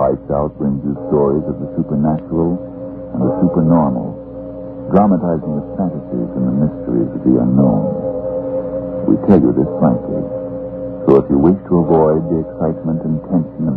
Lights Out brings you stories of the supernatural and the supernormal, dramatizing the fantasies and the mysteries of the unknown. We tell you this frankly, so if you wish to avoid the excitement and tension of